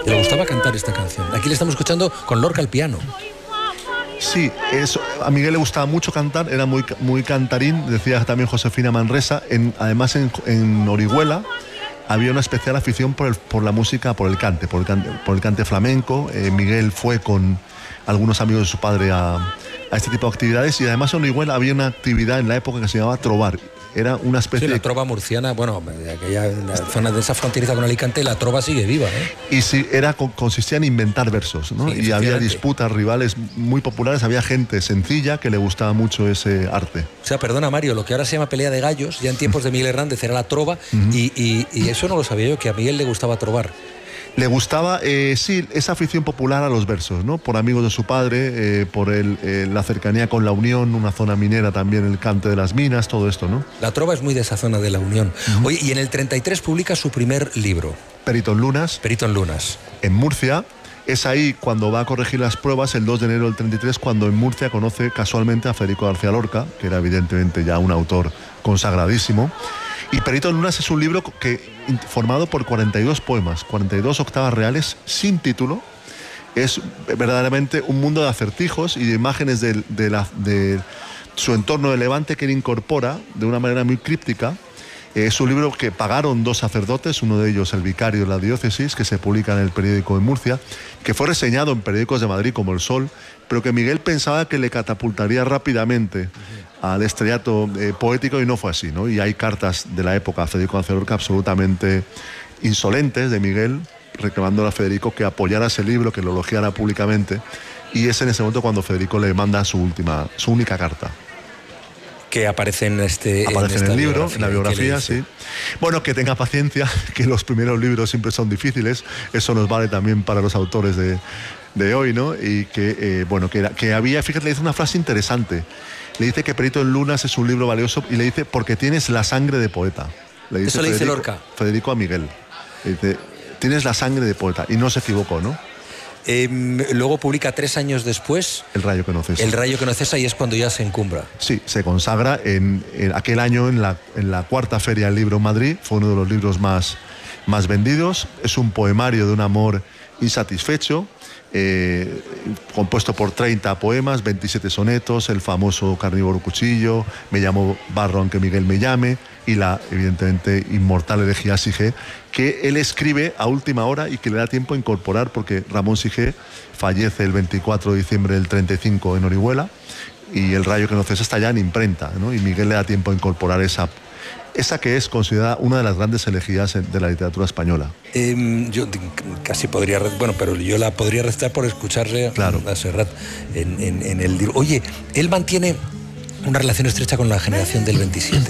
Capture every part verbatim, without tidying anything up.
Le gustaba cantar esta canción. Aquí le estamos escuchando con Lorca al piano. Sí, eso, a Miguel le gustaba mucho cantar, era muy, muy cantarín, decía también Josefina Manresa. En, además, en, en Orihuela había una especial afición por, el, por la música, por el cante, por el cante, por el cante flamenco. Eh, Miguel fue con algunos amigos de su padre a, a este tipo de actividades, y además en Orihuela había una actividad en la época que se llamaba trobar. Era una especie sí, la trova murciana, bueno, de aquella la zona de esa fronteriza con Alicante, la trova sigue viva, ¿eh? Y sí, era, consistía en inventar versos, ¿no? Sí, y había disputas, rivales muy populares, había gente sencilla que le gustaba mucho ese arte. O sea, perdona Mario, lo que ahora se llama pelea de gallos, ya en tiempos de Miguel Hernández era la trova, uh-huh. y, y, y eso no lo sabía yo, que a Miguel le gustaba trobar. Le gustaba, eh, sí, esa afición popular a los versos, ¿no? Por amigos de su padre, eh, por el, eh, la cercanía con La Unión, una zona minera también, el cante de las minas, todo esto, ¿no? La trova es muy de esa zona de La Unión. Uh-huh. Oye, y en el treinta y tres publica su primer libro. Perito en Lunas. Perito en Lunas. En Murcia. Es ahí cuando va a corregir las pruebas, el dos de enero del treinta y tres, cuando en Murcia conoce casualmente a Federico García Lorca, que era evidentemente ya un autor consagradísimo. Y Perito en Lunas es un libro que, formado por cuarenta y dos poemas, cuarenta y dos octavas reales, sin título. Es verdaderamente un mundo de acertijos y de imágenes de, de, la, de su entorno de Levante que él incorpora de una manera muy críptica. Es un libro que pagaron dos sacerdotes, uno de ellos el vicario de la diócesis, que se publica en el periódico de Murcia, que fue reseñado en periódicos de Madrid como El Sol, pero que Miguel pensaba que le catapultaría rápidamente al estrellato eh, poético, y no fue así, ¿no? Y hay cartas de la época a Federico García Lorca absolutamente insolentes de Miguel, reclamándole a Federico que apoyara ese libro, que lo elogiara públicamente, y es en ese momento cuando Federico le manda su última, su única carta. Que aparece en este aparece en, en el libro, en la biografía, sí. Bueno, que tenga paciencia, que los primeros libros siempre son difíciles, eso nos vale también para los autores de, de hoy, ¿no? Y que, eh, bueno, que, que había, fíjate, le dice una frase interesante, le dice que Perito en Lunas es un libro valioso, y le dice, porque tienes la sangre de poeta. Le dice eso le Federico, dice Lorca. Federico a Miguel, le dice, tienes la sangre de poeta, y no se equivocó, ¿no? Eh, luego publica tres años después El rayo que no cesa. El rayo que no cesa, y es cuando ya se encumbra. Sí, se consagra en, en aquel año en la, en la cuarta Feria del Libro en Madrid. Fue uno de los libros más, más vendidos. Es un poemario de un amor insatisfecho, eh, compuesto por treinta poemas, veintisiete sonetos, el famoso Carnívoro Cuchillo, Me llamo Barro aunque Miguel me llame, y la evidentemente inmortal elegía Sige, que él escribe a última hora y que le da tiempo a incorporar, porque Ramón Sige fallece el veinticuatro de diciembre del treinta y cinco en Orihuela, y El rayo que no cesa está ya en imprenta, ¿no? Y Miguel le da tiempo a incorporar esa, esa que es considerada una de las grandes elegías de la literatura española. Eh, yo casi podría, bueno, pero yo la podría restar por escucharle claro. a Serrat en, en, en el libro. Oye, él mantiene una relación estrecha con la generación del veintisiete.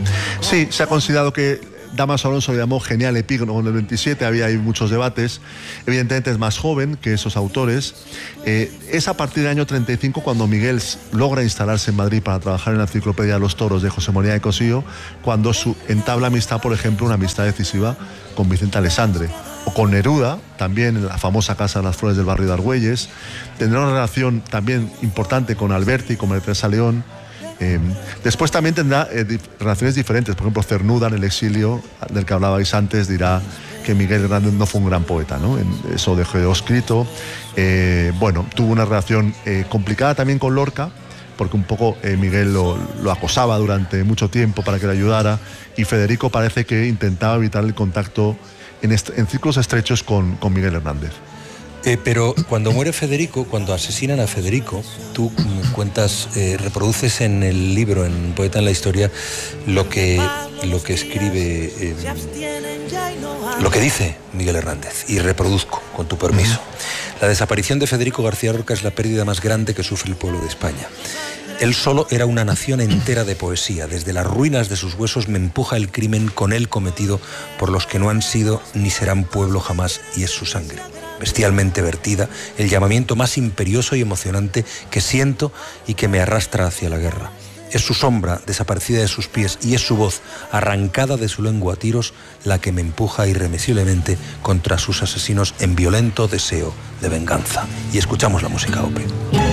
Sí, se ha considerado que Dámaso Alonso le llamó genial epígono en el veintisiete, había ahí muchos debates. Evidentemente es más joven que esos autores. Eh, es a partir del año treinta y cinco cuando Miguel logra instalarse en Madrid para trabajar en la Enciclopedia de los Toros de José María de Cossío, cuando su, entabla amistad, por ejemplo, una amistad decisiva con Vicente Alessandre, o con Neruda, también en la famosa Casa de las Flores del barrio de Argüelles. Tendrá una relación también importante con Alberti, con María Teresa León. Eh, después también tendrá eh, di relaciones diferentes. Por ejemplo, Cernuda, en el exilio, del que hablabais antes, dirá que Miguel Hernández no fue un gran poeta, ¿no? En, eso dejó escrito. Eh, bueno, tuvo una relación eh, complicada también con Lorca, porque un poco eh, Miguel lo, lo acosaba durante mucho tiempo para que le ayudara, y Federico parece que intentaba evitar el contacto en, en círculos estrechos con, con Miguel Hernández. Eh, pero cuando muere Federico, cuando asesinan a Federico, tú cuentas, eh, reproduces en el libro, en Poeta en la Historia, lo que, lo que escribe, eh, lo que dice Miguel Hernández, y reproduzco, con tu permiso. La desaparición de Federico García Lorca es la pérdida más grande que sufre el pueblo de España. Él solo era una nación entera de poesía. Desde las ruinas de sus huesos me empuja el crimen con él cometido por los que no han sido ni serán pueblo jamás, y es su sangre bestialmente vertida, el llamamiento más imperioso y emocionante que siento y que me arrastra hacia la guerra. Es su sombra desaparecida de sus pies, y es su voz arrancada de su lengua a tiros la que me empuja irremisiblemente contra sus asesinos en violento deseo de venganza. Y escuchamos la música, Ope.